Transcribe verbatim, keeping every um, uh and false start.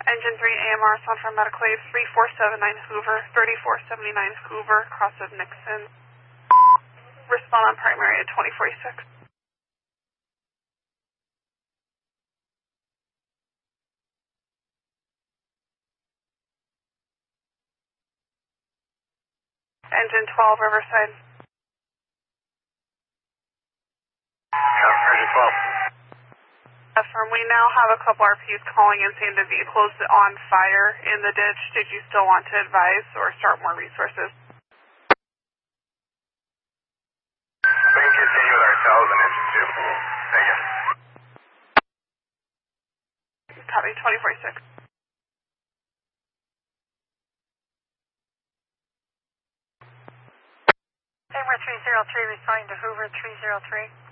Engine three A M R, sound from Medical Wave three four seven nine Hoover, thirty-four seventy-nine Hoover, cross of Nixon. Respond on primary at twenty forty-six. Engine twelve, Riverside. Engine twelve. Affirm, we now have a couple R Ps calling in saying the vehicle is on fire in the ditch. Did you still want to advise or start more resources? We can continue with ourselves and engine two. Thank you. Copy, twenty forty-six. Hammer three zero three responding to Hoover three zero three.